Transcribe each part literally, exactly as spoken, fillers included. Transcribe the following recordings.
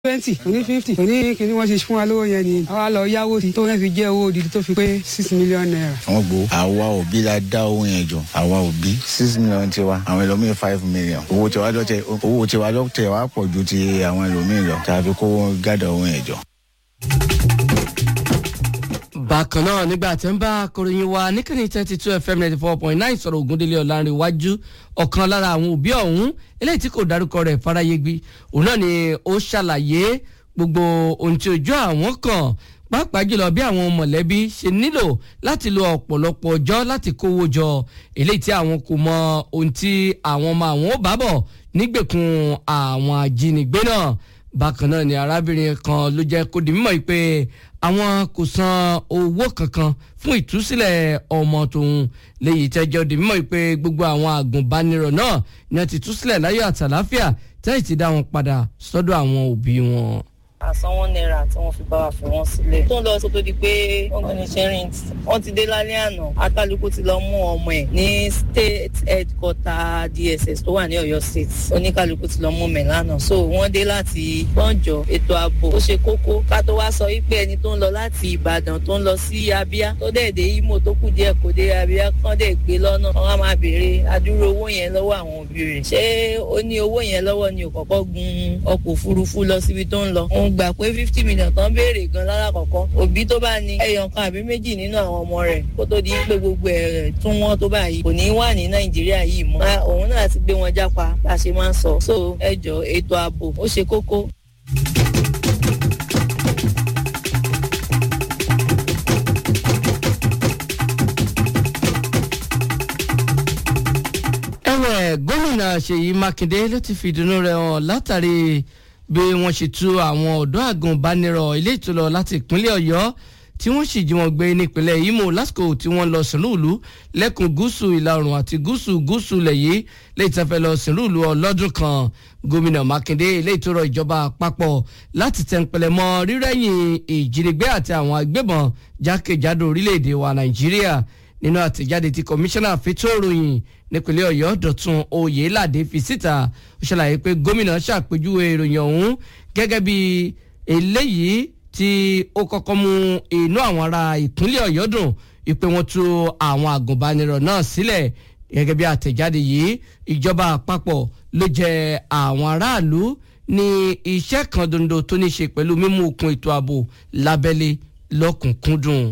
twenty oní fifty oní kìíní wọ́n ṣe fún wa lówó yẹn ni àwa lọ yáwó tí tó yẹn fi jẹ́ owó òdìdí tó fi pé six million naira. wọ́n gbó àwa òbí la dá owó yẹn jọ àwa òbí six million tiwa àwọn ẹlòmíín five million owó tiwa lọ́tẹ̀ owó tiwa lọ́tẹ̀ wá pọ̀ ju ti àwọn ẹlòmíín lọ tàbí kó gádà owó yẹn jọ. bákan náà nígbà tí ń bá akọ̀ròyìn wa níkànnì thirty two fm ninety four point nine sọ̀rọ̀ Ògúndélé Ọlánrewájú ọ̀kan lára àwọn òbí ọ̀hún eléyìí tí kò dárúkọ rẹ̀ Fáráyégbé òun náà ni ó ṣàlàyé gbogbo ohun tí ojú àwọn kàn pàápàá jùlọ bí àwọn mọ̀lẹ́bí ṣe nílò láti lo ọ̀pọ̀lọpọ̀ ọjọ́ láti kówó jọ eléyìí tí àwọn kò mọ ohun tí àwọn ọmọ àwọn ò bá bọ̀ nígbèkùn àwọn ajínigbé náà. Bákan náà ni arábìnrin kan ló jẹ́ kó di mímọ̀ pé àwọn kò san owó kankan fún ìtúsílẹ̀ ọmọ tòun léyìí tẹ́jọ́ di mímọ̀ pé gbogbo àwọn àgùnbánirọ̀ náà ni wọ́n ti tú sílẹ̀ láyọ̀ àtàláfíà tẹ́yì ti dá wọn padà sọ́dọ̀ àwọn òbí wọn. àsanwó náírà tí wọ́n fi bá wa fi wọ́n sílẹ̀ tó ń lọ sótó di pé wọ́n kàn ní sharing wọ́n ti dé lálẹ́ àná akálukú ti lọ mú ọmọ ẹ̀ ní state headquarter D S S tó wà ní Ọ̀yọ́ state oníkálukú ti lọ mú mẹ́ lánàá so wọ́n dé láti gbọ́njọ ètò ààbò ó ṣe kókó ká tó wá sọ wípé ẹni tó ń lọ láti Ìbàdàn tó ń lọ sí Abia tó dẹ̀ dé Imo tó kù díẹ̀ kó dé Abia kán dẹ̀ gbé lọ́nà wọ́n á máa béèrè adúrú owó yẹn lọ́wọ́ àwọn òbí rẹ̀ ṣé ó ní owó yẹn lọ́wọ́ ni ò kọ́kọ́ gun ọkọ̀ òfurufú lọ síbi tó ń lọ gbà pé fifty million tán béèrè gan lára kọ̀ọ̀kan òbí tó bá ní ẹyọ kan àbí méjì nínú àwọn ọmọ rẹ̀ kó tó di pé gbogbo ẹ̀ tún wọ́n tó báyìí kò ní wà ní Nàìjíríà yìí mọ́ òun náà ti gbé wọn jápa bá a ṣe máa ń sọ so ẹjọ́ ètò ààbò ó ṣe kókó. ẹ̀wẹ̀ gómìnà Ṣèyí Mákindé ló ti fìdùnnú rẹ̀ hàn látàrí bí wọ́n ṣe tú àwọn ọ̀dọ́ àgùnbánirọ̀ ilé ìtúlọ̀ láti ìpínlẹ̀ Ọ̀yọ́ tí wọ́n sì jí wọn gbé nípínlẹ̀ Imo lásìkò tí wọ́n lọ sìnrúùlù lẹ́kùn gúúsù ìlà oòrùn àti gúúsù gúúsù lẹ̀yìn lẹ́yìn tí wọ́n fẹ́ lọ sìnrúùlù ọlọ́dún kan. Gómìnà Mákindé ilé ìtúrọ̀ ìjọba àpapọ̀ láti tẹ̀ǹpẹ̀lẹ̀ mọ́ rírẹ́yìn ìjínigbé àti àwọn agbébọn jákèjádò orílẹ̀-èdè wa Nàìjíríà. Nínú àtẹ̀jáde tí kọmíṣánná fẹ́tọ̀ ìròyìn nípínlẹ̀ Ọ̀yọ́ Dọ̀tun Oyèládé fi síta ó ṣàlàyé pé gómìnà ṣàpèjúwe ìròyìn ọ̀hún gẹ́gẹ́ bí eléyìí tí ó kọ́kọ́ mú inú àwọn ará ìpínlẹ̀ Ọ̀yọ́ dùn ìpè wọn tú àwọn àgùnbánirọ̀ náà sílẹ̀. Gẹ́gẹ́ bí àtẹ̀jáde yìí ìjọba àpapọ̀ ló jẹ àwọn aráàlú ní iṣẹ́ kan dondo tó ní ṣe pẹ̀lú mímú okùn ètò ààbò lábẹ́lé lọ́kùnkúndùn.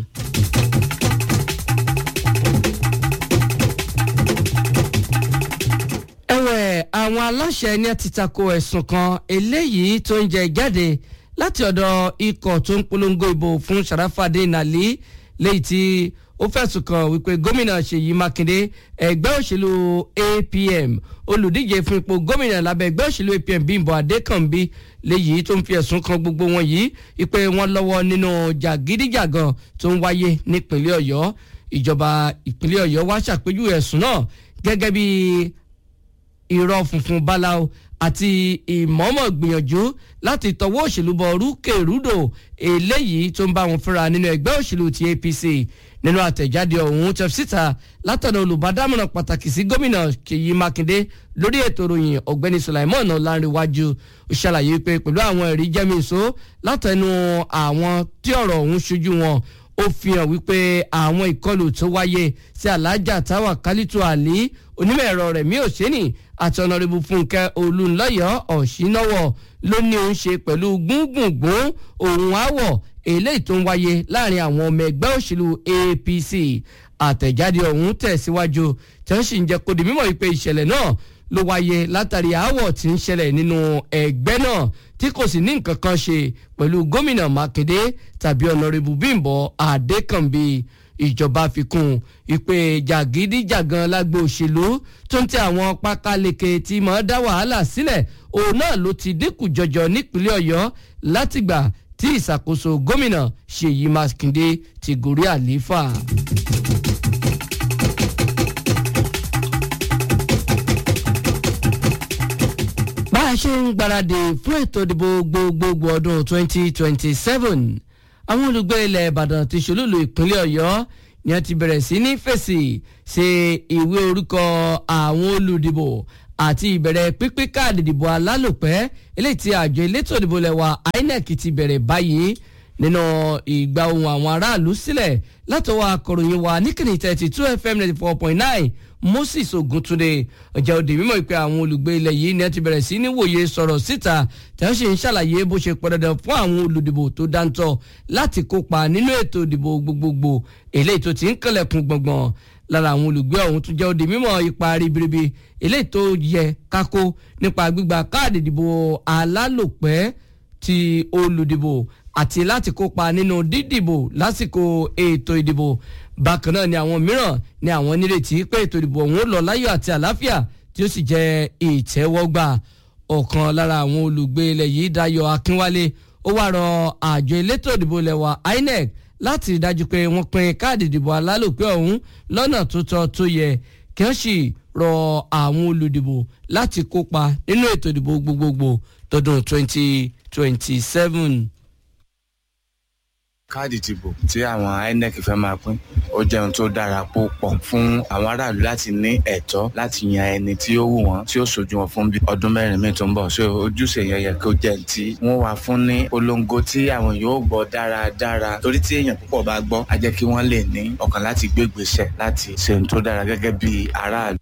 Àwọn aláṣẹ ní ti tako ẹ̀sùn kan eléyìí tó ń jẹ jáde láti ọ̀dọ̀ ikọ̀ tó ń polongo ìbò fún Sharafadeen Ali léyìí tí ó fẹ̀sùn kàn wípé gómìnà Ṣèyí Mákindé ẹgbẹ́ òṣèlú A P M olùdíje fún ipò gómìnà lábẹ́ ẹgbẹ́ òṣèlú A P M Bímbọ́ Adékànbí léyìí tó ń fi ẹ̀sùn kan gbogbo wọn yìí wípé wọ́n lọ́wọ́ nínú jàgídíjàgan tó ń wáyé nípínlẹ̀ Ọ̀yọ́. Ìjọba ìpínlẹ̀ Ọ̀yọ́ wá ṣàpèjúwe ẹ̀sùn náà gẹ́gẹ́ bí irọ́ funfun báláwo àti ìmọ̀ọ́mọ̀ gbìyànjú láti tọwọ́ òṣèlú bọ rúkèrúdò eléyìí tó ń bá wọn fúnra nínú ẹgbẹ́ òṣèlú ti A P C. Nínú àtẹ̀jáde ọ̀hún tẹ̀ síta látọ̀dọ̀ olùbádámọ̀ràn pàtàkì sí gómìnà Ṣèyí Mákindé lórí ètò ìròyìn ọ̀gbẹ́ni Sulaiman Ọlánrewájú ó ṣàlàyé pé pẹ̀lú àwọn ẹ̀rí jẹ́mìíso látẹnu àwọn tí ọ̀rọ̀ ọ̀hún ṣojú wọn ó fi hàn wípé àwọn ìkọlù tó wáyé sí Alhaja Tawakalitu Ali onímọ̀ ẹ̀rọ Rẹ̀mí Òṣèní àti ọ̀nàrẹ́bù Fúnkẹ́ Olúnlọ́yọ̀ Ọ̀ṣínáwọ̀ ló ní òun ṣe pẹ̀lú gbùngbùngbùn òun àwọ̀ eléyìí tó ń wáyé láàrin àwọn ọmọ ẹgbẹ́ òṣèlú A P C. Àtẹ̀jáde ọ̀hún tẹ̀síwájú tí wọ́n sì ń jẹ́ kó di mímọ̀ wípé ìṣẹ̀lẹ̀ náà ló wáyé látàrí àwọ̀ tí ń ṣẹlẹ̀ nínú ẹgbẹ́ náà tí kò sì ní nǹkan kan ṣe pẹ̀lú gómìnà Mákindé tàbí ọ̀nàrẹ́bù Bímbọ́ Adékànbí. Ìjọba fi kún ìpè jàgídíjàgan lágbo òṣèlú tó ń tẹ àwọn pákáleke tí máa dá wàhálà sílẹ̀ òun náà ló ti dínkù jọjọ nípínlẹ̀ Ọ̀yọ́ látìgbà tí ìṣàkóso gómìnà Ṣèyí Mákindé ti gorí àlééfà. bá a ṣe ń gbáradì fún ètò ìdìbò gbogbogbò ọdún twenty twenty seven àwọn olùgbé ilẹ̀ Ìbàdàn ti ṣolúlu ìpínlẹ̀ Ọ̀yọ́ ni wọ́n ti bẹ̀rẹ̀ sí ní fèsì ṣe ìwé orúkọ àwọn olùdìbò àti ìbẹ̀rẹ̀ pínpín káàdì ìdìbò alálòpẹ́ eléyìí tí àjọ elétò ìdìbò lẹ́wà I N E C ti bẹ̀rẹ̀ báyìí nínú ìgbà ohùn àwọn aráàlú sílẹ̀ látọwọ́ akọ̀ròyìn wa níkànnì thirty two F M ninety four point nine Moses Oguntunde ọjà òde mímọ̀ ìpè àwọn olùgbé ilẹ̀ yìí ni ẹ ti bẹ̀rẹ̀ sí ní wòye sọ̀rọ̀ síta tí wọ́n ṣe ń ṣàlàyé bó ṣe pọn dandan fún àwọn olùdìbò tó dáńtọ́ láti kópa nínú ètò ìdìbò gbogbogbò eléyìí tó ti ń kànlẹ̀kùn gbọ̀ngbọ̀n lára àwọn olùgbé ọ̀hún tún jẹ́ òde mímọ̀ ipa ribiribi eléyìí tó yẹ kákó nípa gbígba káàdì ìdìbò alálòpẹ́ ti olùdìbò àti láti kópa nínú dídìbò lásìkò ètò ìdìbò bákan náà ni àwọn mìíràn ni àwọn nírètí pé ètò ìdìbò ọ̀hún ó lọ láyọ̀ àti àlàáfíà tí ó sì jẹ́ ìtẹ́wọ́gbà ọ̀kan lára àwọn olùgbé ilẹ̀ yìí Dayọ̀ Akínwálé ó wá rọ àjọ elétò ìdìbò lẹ́wà I N E C láti dájú pé wọ́n pín káàdì ìdìbò alálòpẹ́ ọ̀hún lọ́nà tó tọ́ tó yẹ kí wọ́n sì rọ àwọn olùdìbò láti kópa nínú ètò ìdìbò gbogbogbò tọdún twenty twenty-seven. káàdì ìdìbò tí àwọn I N E C fẹ́ máa pín ó jẹ́ ohun tó dára púpọ̀ fún àwọn aráàlú láti ní ẹ̀tọ́ láti yan ẹni tí ó wù wọ́n tí ó ṣojú wọn fún bí ọdún mẹ́rin míì tó ń bọ̀ so ojúṣe yẹn yẹ kó jẹ́ tí wọ́n wà fún ní polongo tí àwọn yóò gbọ́ dáradára torí tí èèyàn púpọ̀ bá gbọ́ á jẹ́ kí wọ́n lè ní ọkàn láti gbé ìgbésẹ̀ láti ṣe ohun tó dára gẹ́gẹ́ bí aráàlú.